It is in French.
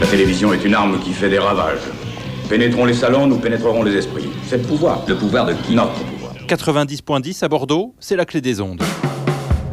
La télévision est une arme qui fait des ravages. Pénétrons les salons, nous pénétrerons les esprits. C'est le pouvoir. Le pouvoir de qui? Notre pouvoir. 90.10 à Bordeaux, c'est la clé des ondes.